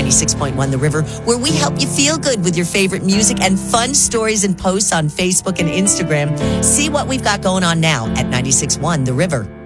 96.1 The River, where we help you feel good with your favorite music and fun stories and posts on Facebook and Instagram. See what we've got going on now at 96.1 The River.